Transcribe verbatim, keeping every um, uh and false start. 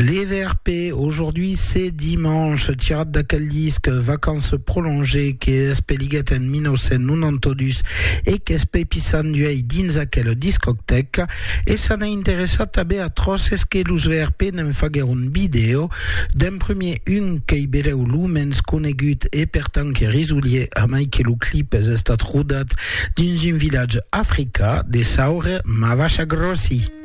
Les V R P, aujourd'hui c'est dimanche, tirade d'aquel disque, vacances prolongées, che espeliget en milleneuf-cent quatre-vingt-dix et che spepisan duei dins aquel discoteca, e s'han interessat també a trosses que los V R P n'en faguer un video, d'un premier un que hi bereu lumens conegut e per tant que risolier a mai que lo clip és estat rodat dins un village africà de Saure Mavacha Grossi.